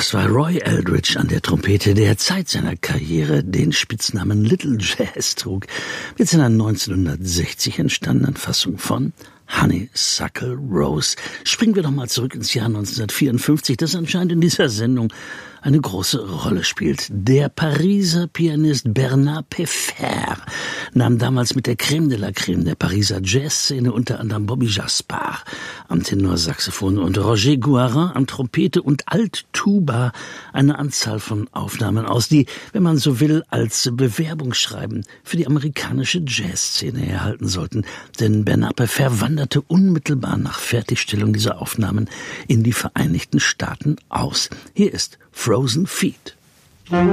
Das war Roy Eldridge an der Trompete, der Zeit seiner Karriere den Spitznamen Little Jazz trug, mit seiner 1960 entstandenen Fassung von Honeysuckle Rose. Springen wir doch mal zurück ins Jahr 1954, das anscheinend in dieser Sendung eine große Rolle spielt. Der Pariser Pianist Bernard Peffer nahm damals mit der Crème de la Crème der Pariser Jazzszene, unter anderem Bobby Jaspar am Tenorsaxophon und Roger Guarin am Trompete und Alttuba, eine Anzahl von Aufnahmen aus, die, wenn man so will, als Bewerbungsschreiben für die amerikanische Jazzszene erhalten sollten. Denn Bernard Peffer wanderte unmittelbar nach Fertigstellung dieser Aufnahmen in die Vereinigten Staaten aus. Hier ist Frozen Feet.